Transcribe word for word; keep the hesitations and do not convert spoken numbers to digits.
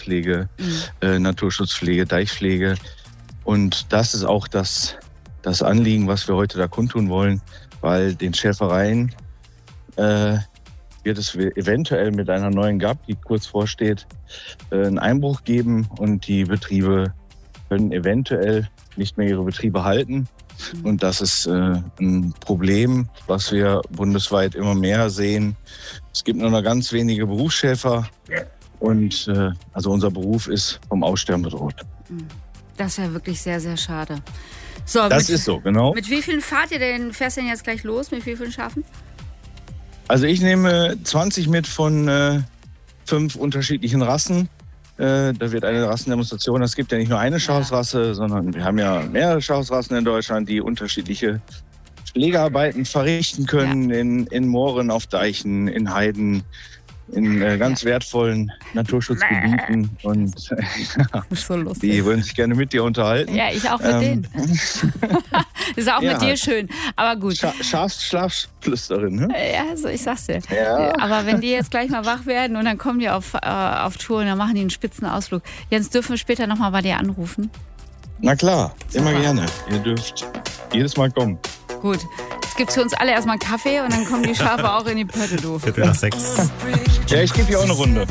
Waldpflege, mhm. äh, Naturschutzpflege, Deichpflege. Und das ist auch das, das Anliegen, was wir heute da kundtun wollen, weil den Schäfereien äh, wird es eventuell mit einer neuen G A B, die kurz vorsteht, äh, einen Einbruch geben und die Betriebe können eventuell nicht mehr ihre Betriebe halten. Mhm. Und das ist äh, ein Problem, was wir bundesweit immer mehr sehen. Es gibt nur noch ganz wenige Berufsschäfer und äh, also unser Beruf ist vom Aussterben bedroht. Das ist ja wirklich sehr, sehr schade. So, das mit, ist so, genau. Mit wie vielen fahrt ihr denn, fährst du denn jetzt gleich los? Mit wie vielen Schafen? Also ich nehme zwanzig mit von äh, fünf unterschiedlichen Rassen. Äh, da wird eine Rassendemonstration. Es gibt ja nicht nur eine Schafsrasse, sondern wir haben ja mehrere Schafsrassen in Deutschland, die unterschiedliche Pflegearbeiten verrichten können ja. in, in Mooren, auf Deichen, in Heiden, in äh, ganz ja. wertvollen Naturschutzgebieten. Bäh. Und äh, ja, so lustig. Die würden sich gerne mit dir unterhalten. Ja, ich auch mit ähm. denen. Ist auch ja. mit dir schön, aber gut. Scha Schafsschlafflüsterin, ne? Ja, also ich sag's dir. Ja. Aber wenn die jetzt gleich mal wach werden und dann kommen die auf, äh, auf Tour und dann machen die einen spitzen Ausflug. Jens, dürfen wir später nochmal bei dir anrufen? Na klar, immer gerne. Ihr dürft jedes Mal kommen. Gut, jetzt gibt's für uns alle erstmal einen Kaffee und dann kommen die Schafe auch in die Pötte, du. Viertel nach sechs. Ja, ich gebe hier auch eine Runde.